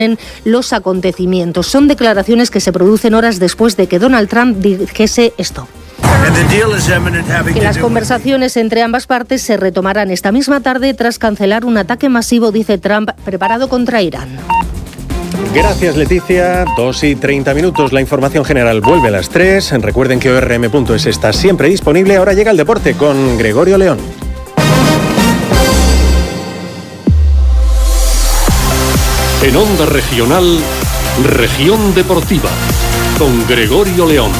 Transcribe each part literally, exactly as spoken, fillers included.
los acontecimientos. Son declaraciones que se producen horas después de que Donald Trump dijese esto. Que las conversaciones entre ambas partes se retomarán esta misma tarde tras cancelar un ataque masivo, dice Trump, preparado contra Irán. Gracias, Leticia. dos y treinta minutos. La información general vuelve a las tres. Recuerden que O R M punto es está siempre disponible. Ahora llega el deporte con Gregorio León. En Onda Regional, Región Deportiva, con Gregorio León.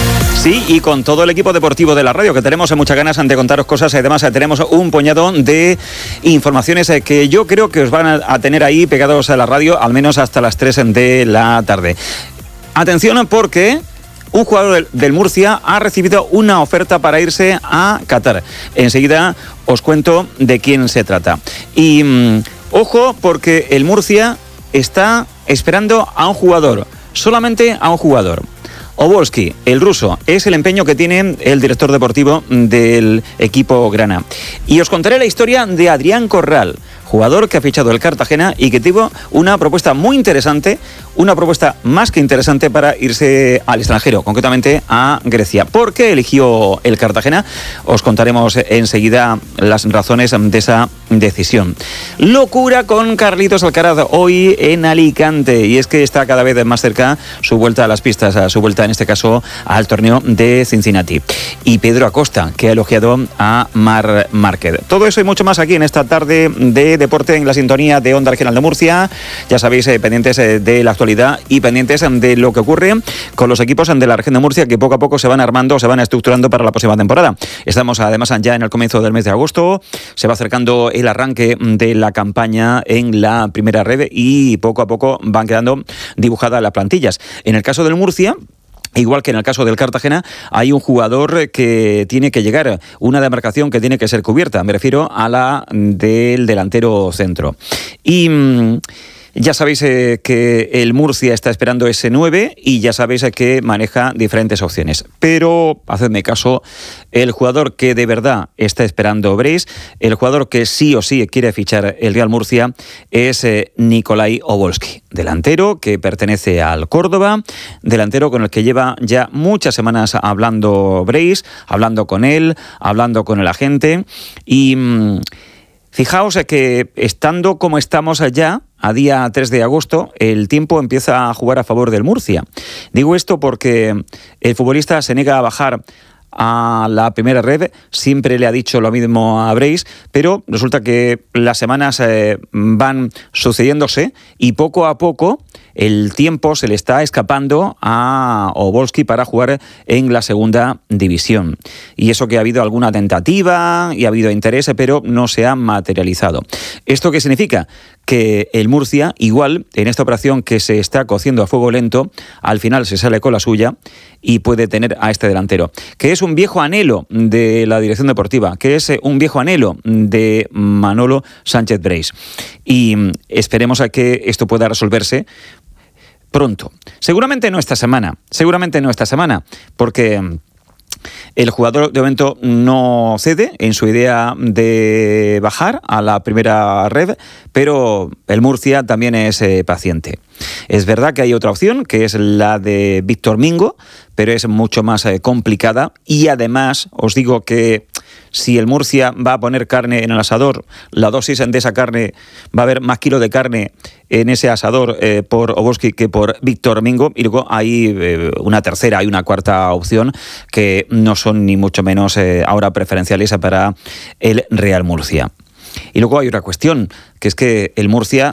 Sí, y con todo el equipo deportivo de la radio, que tenemos muchas ganas de contaros cosas. Además, tenemos un puñado de informaciones que yo creo que os van a tener ahí pegados a la radio, al menos hasta las tres de la tarde. Atención, porque un jugador del Murcia ha recibido una oferta para irse a Qatar. Enseguida os cuento de quién se trata. Y mmm, ojo, porque el Murcia está esperando a un jugador, solamente a un jugador. Obolski, el ruso, es el empeño que tiene el director deportivo del equipo grana. Y os contaré la historia de Adrián Corral, jugador que ha fichado el Cartagena y que tuvo una propuesta muy interesante, una propuesta más que interesante para irse al extranjero, concretamente a Grecia. ¿Por qué eligió el Cartagena? Os contaremos enseguida las razones de esa decisión. Locura con Carlitos Alcaraz hoy en Alicante, y es que está cada vez más cerca su vuelta a las pistas, a su vuelta en este caso al torneo de Cincinnati. Y Pedro Acosta, que ha elogiado a Marc Márquez. Todo eso y mucho más aquí en esta tarde de deporte en la sintonía de Onda Regional de Murcia. Ya sabéis, eh, pendientes eh, de la actualidad y pendientes eh, de lo que ocurre con los equipos eh, de la región de Murcia, que poco a poco se van armando, se van estructurando para la próxima temporada. Estamos además ya en el comienzo del mes de agosto, se va acercando el arranque de la campaña en la primera red y poco a poco van quedando dibujadas las plantillas. En el caso del Murcia, igual que en el caso del Cartagena, hay un jugador que tiene que llegar, una demarcación que tiene que ser cubierta. Me refiero a la del delantero centro. Y mmm, ya sabéis eh, que el Murcia está esperando ese nueve y ya sabéis eh, que maneja diferentes opciones. Pero, hacedme caso, el jugador que de verdad está esperando Breis, el jugador que sí o sí quiere fichar el Real Murcia, es eh, Nikolai Obolski, delantero que pertenece al Córdoba, delantero con el que lleva ya muchas semanas hablando Breis, hablando con él, hablando con el agente. Y mmm, fijaos eh, que estando como estamos allá, a día tres de agosto, el tiempo empieza a jugar a favor del Murcia. Digo esto porque el futbolista se niega a bajar a la primera red, siempre le ha dicho lo mismo a Breis, pero resulta que las semanas eh, van sucediéndose y poco a poco el tiempo se le está escapando a Obolski para jugar en la segunda división. Y eso que ha habido alguna tentativa y ha habido interés, pero no se ha materializado. ¿Esto qué significa? Que el Murcia, igual, en esta operación que se está cociendo a fuego lento, al final se sale con la suya y puede tener a este delantero, que es un viejo anhelo de la dirección deportiva, que es un viejo anhelo de Manolo Sánchez Breis. Y esperemos a que esto pueda resolverse pronto. Seguramente no esta semana, seguramente no esta semana, porque el jugador de momento no cede en su idea de bajar a la primera red, pero el Murcia también es eh, paciente. Es verdad que hay otra opción, que es la de Víctor Mingo, pero es mucho más eh, complicada y además os digo que si el Murcia va a poner carne en el asador, la dosis de esa carne, va a haber más kilos de carne en ese asador eh, por Obolski que por Víctor Mingo. Y luego hay eh, una tercera, hay una cuarta opción que no son ni mucho menos eh, ahora preferenciales para el Real Murcia. Y luego hay otra cuestión, que es que el Murcia...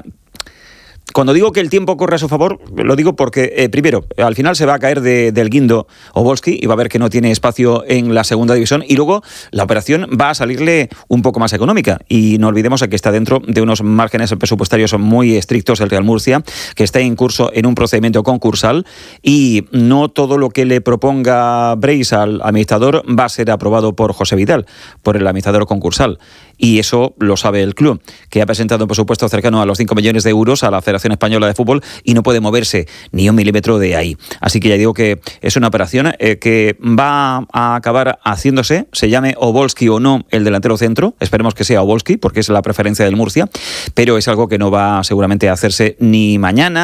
Cuando digo que el tiempo corre a su favor, lo digo porque, eh, primero, al final se va a caer de, del guindo Obolski y va a ver que no tiene espacio en la segunda división y luego la operación va a salirle un poco más económica. Y no olvidemos que está dentro de unos márgenes presupuestarios muy estrictos el Real Murcia, que está en curso en un procedimiento concursal y no todo lo que le proponga Breis al administrador va a ser aprobado por José Vidal, por el administrador concursal. Y eso lo sabe el club, que ha presentado un presupuesto cercano a los cinco millones de euros a la Federación Federación Española de Fútbol y no puede moverse ni un milímetro de ahí. Así que ya digo que es una operación eh, que va a acabar haciéndose, se llame Obolski o no el delantero centro, esperemos que sea Obolski porque es la preferencia del Murcia, pero es algo que no va seguramente a hacerse ni mañana